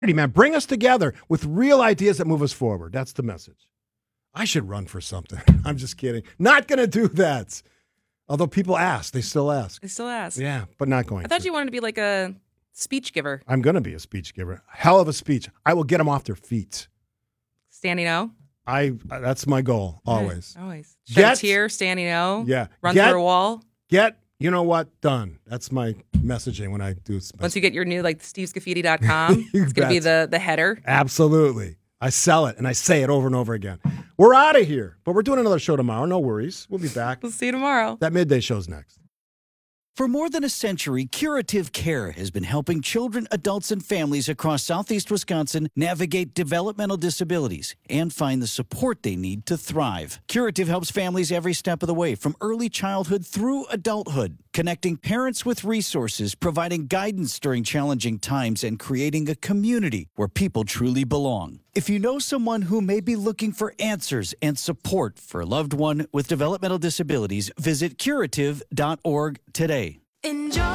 man. Bring us together with real ideas that move us forward. That's the message. I should run for something. I'm just kidding. Not going to do that. Although people ask. They still ask. They still ask. Yeah, but not going I thought to. you wanted to be like a speech giver. I'm going to be a speech giver. Hell of a speech. I will get them off their feet. Standing O? That's my goal, always. Always. Shed a tear, standing O. Yeah. Run through a wall. You know what? Done. That's my messaging when I do. Once you get your new, like, stevescafidi.com, it's going to be the header. Absolutely. I sell it, and I say it over and over again. We're out of here, but we're doing another show tomorrow. No worries. We'll be back. We'll see you tomorrow. That midday show's next. For more than a century, Curative Care has been helping children, adults, and families across Southeast Wisconsin navigate developmental disabilities and find the support they need to thrive. Curative helps families every step of the way, from early childhood through adulthood, connecting parents with resources, providing guidance during challenging times, and creating a community where people truly belong. If you know someone who may be looking for answers and support for a loved one with developmental disabilities, visit curative.org today. Enjoy.